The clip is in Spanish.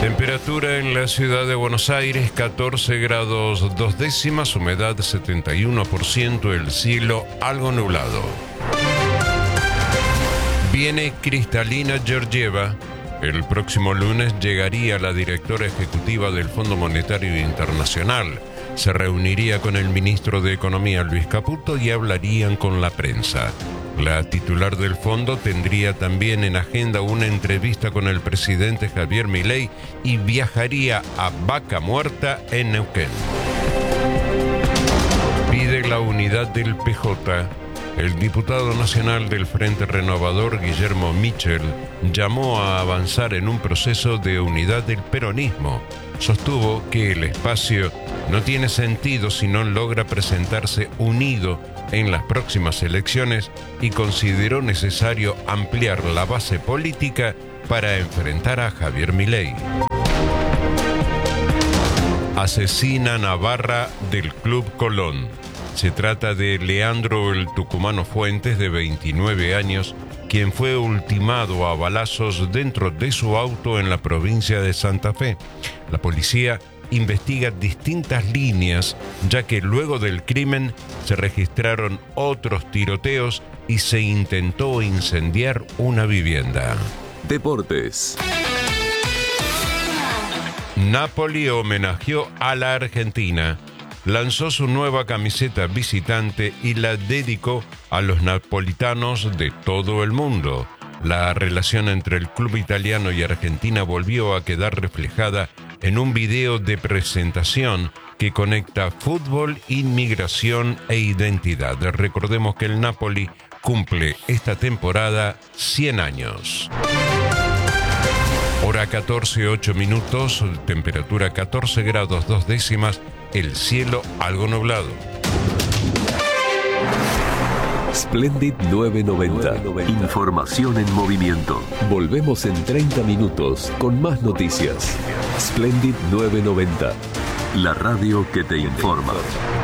Temperatura en la ciudad de Buenos Aires, 14 grados 2 décimas, humedad 71%, el cielo algo nublado. Viene Kristalina Georgieva. El próximo lunes llegaría la directora ejecutiva del Fondo Monetario Internacional. Se reuniría con el ministro de Economía, Luis Caputo, y hablarían con la prensa. La titular del fondo tendría también en agenda una entrevista con el presidente Javier Milei y viajaría a Vaca Muerta en Neuquén. Pide la unidad del PJ. El diputado nacional del Frente Renovador, Guillermo Michel, llamó a avanzar en un proceso de unidad del peronismo. Sostuvo que el espacio no tiene sentido si no logra presentarse unido en las próximas elecciones y consideró necesario ampliar la base política para enfrentar a Javier Milei. Asesinan a barra del Club Colón. Se trata de Leandro el Tucumano Fuentes, de 29 años, quien fue ultimado a balazos dentro de su auto en la provincia de Santa Fe. La policía investiga distintas líneas, ya que luego del crimen se registraron otros tiroteos y se intentó incendiar una vivienda. Deportes. Napoli homenajeó a la Argentina. Lanzó su nueva camiseta visitante y la dedicó a los napolitanos de todo el mundo. La relación entre el club italiano y Argentina volvió a quedar reflejada en un video de presentación que conecta fútbol, inmigración e identidad. Recordemos que el Napoli cumple esta temporada 100 años. Hora 14:08 minutos, temperatura 14 grados 2 décimas, el cielo algo nublado. Splendid 990. Información en movimiento. Volvemos en 30 minutos con más noticias. Splendid 990. La radio que te informa.